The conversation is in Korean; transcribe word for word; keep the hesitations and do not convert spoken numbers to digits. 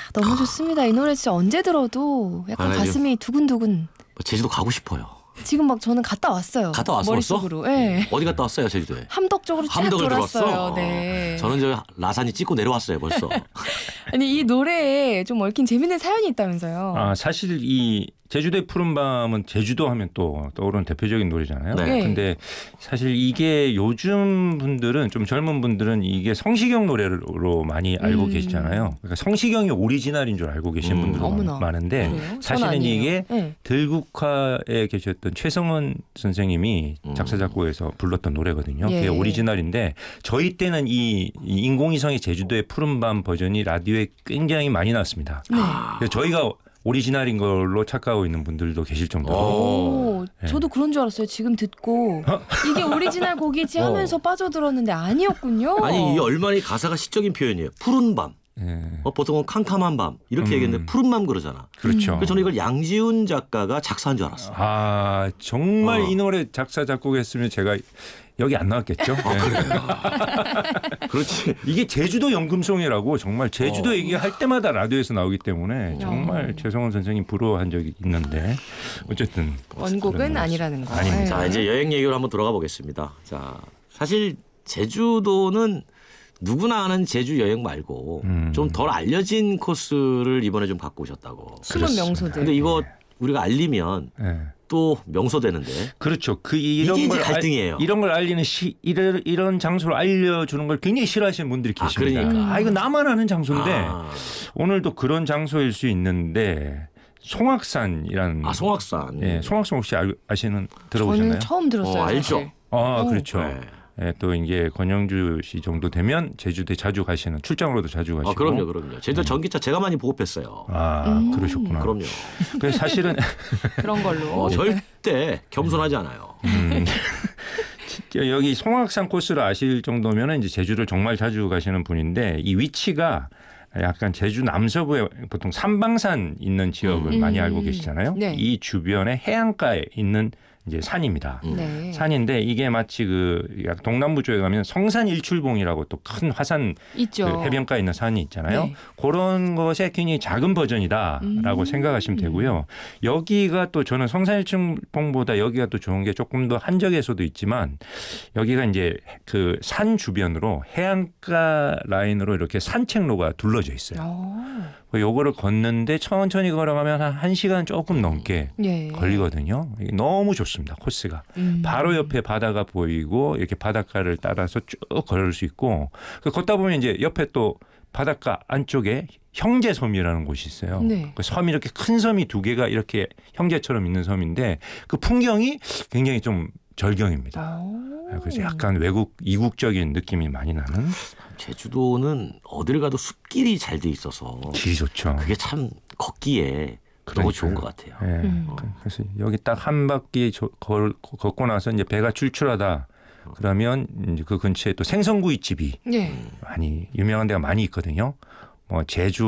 너무 좋습니다. 이 노래 진짜 언제 들어도 약간 아, 가슴이 두근두근. 제주도 가고 싶어요. 지금 막 저는 갔다 왔어요. 갔다 왔어 머릿속으로. 벌써? 네. 어디 갔다 왔어요 제주도에? 함덕 쪽으로 쫙 함덕을 돌았어요. 들어왔어? 네. 저는 저 라산이 찍고 내려왔어요 벌써. 아니 이 노래에 좀 얽힌 재밌는 사연이 있다면서요. 아 사실 이 제주도의 푸른밤은 제주도 하면 또 떠오르는 대표적인 노래잖아요. 네. 네. 근데 사실 이게 요즘 분들은 좀 젊은 분들은 이게 성시경 노래로 많이 알고 음. 계시잖아요. 그러니까 성시경이 오리지널인 줄 알고 계신 음. 분들도 어머나. 많은데 그래요? 전 사실은 아니에요. 이게 네. 들국화에 계셨던 최성원 선생님이 작사 작곡해서 불렀던 노래거든요. 예. 그게 오리지널인데 저희 때는 이 인공위성의 제주도의 푸른밤 버전이 라디오에 굉장히 많이 나왔습니다. 네. 그래서 저희가 오리지널인 걸로 착각하고 있는 분들도 계실 정도로. 오, 네. 저도 그런 줄 알았어요. 지금 듣고 어? 이게 오리지널 곡이지 하면서 빠져들었는데 아니었군요. 아니 이 얼마나 가사가 시적인 표현이에요. 푸른 밤. 예. 어, 보통은 캄캄한 밤 이렇게 음. 얘기했는데 푸른 밤 그러잖아. 그렇죠. 그래서 저는 이걸 양지훈 작가가 작사한 줄 알았어. 아 정말 어. 이 노래 작사 작곡했으면 제가 여기 안 나왔겠죠. 아, 네. 그래. 그렇지. 이게 제주도 연금송이라고 정말 제주도 어. 얘기할 때마다 라디오에서 나오기 때문에 정말 어. 최성원 선생님 부러워한 적이 있는데 어쨌든 원곡은 그런 아니라는 거. 아닙니다. 자 이제 여행 얘기로 한번 돌아가 보겠습니다. 자 사실 제주도는 누구나 아는 제주 여행 말고 음. 좀 덜 알려진 코스를 이번에 좀 갖고 오셨다고. 숨은 그렇습니다. 명소들. 근데 이거 우리가 알리면 네. 또 명소 되는데. 그렇죠. 그 이런 이게 이제 걸 갈등이에요. 알, 이런 걸 알리는 시, 이런, 이런 장소를 알려주는 걸 굉장히 싫어하시는 분들이 아, 계십니다. 그러니까. 아, 이거 나만 아는 장소인데 아, 오늘도 그런 장소일 수 있는데 송악산이라는 아 송악산. 예, 송악산 혹시 알, 아시는 들어보셨나요? 저는 처음 들었어요. 어, 알죠. 사실. 아, 오. 그렇죠. 네. 예, 또 이제 권영주 씨 정도 되면 제주도에 자주 가시는 출장으로도 자주 가시고. 아 그럼요, 그럼요. 제주도 전기차 제가 많이 보급했어요. 아, 음. 그러셨구나. 그럼요. 그래서 사실은 그런 걸로. 어, 절대 겸손하지 않아요. 음, 여기 송악산 코스를 아실 정도면 이제 제주를 정말 자주 가시는 분인데 이 위치가 약간 제주 남서부에 보통 삼방산 있는 지역을 음. 많이 알고 계시잖아요. 네. 이 주변에 해안가에 있는 이제 산입니다. 음. 네. 산인데 이게 마치 그 약 동남부 쪽에 가면 성산 일출봉이라고 또 큰 화산 있죠. 그 해변가에 있는 산이 있잖아요. 네. 그런 것의 굉장히 작은 버전이다라고 음. 생각하시면 되고요. 여기가 또 저는 성산 일출봉보다 여기가 또 좋은 게 조금 더 한적에서도 있지만 여기가 이제 그 산 주변으로 해안가 라인으로 이렇게 산책로가 둘러져 있어요. 어. 요거를 걷는데 천천히 걸어가면 한 1시간 조금 넘게 예. 걸리거든요. 이게 너무 좋습니다. 코스가. 음. 바로 옆에 바다가 보이고 이렇게 바닷가를 따라서 쭉 걸을 수 있고 그 걷다 보면 이제 옆에 또 바닷가 안쪽에 형제섬이라는 곳이 있어요. 네. 그 섬이 이렇게 큰 섬이 두 개가 이렇게 형제처럼 있는 섬인데 그 풍경이 굉장히 좀 절경입니다. 오. 그래서 약간 외국 이국적인 느낌이 많이 나는 제주도는 어딜 가도 숲길이 잘 돼 있어서 길이 좋죠. 그게 참 걷기에 너무 그러니까요. 좋은 것 같아요. 예. 음. 그래서 여기 딱 한 바퀴 저- 걸, 걷고 나서 이제 배가 출출하다. 그러면 이제 그 근처에 또 생선구이 집이 예. 많이 유명한 데가 많이 있거든요. 뭐 제주